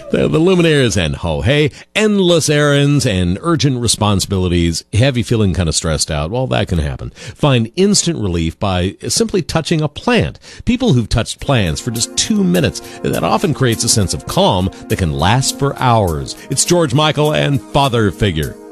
The Lumineers and Ho Hey, endless errands and urgent responsibilities. Have you feeling kind of stressed out? Well, that can happen. Find instant relief by simply touching a plant. People who've touched plants for just 2 minutes, that often creates a sense of calm that can last for hours. It's George Michael and Father Figure.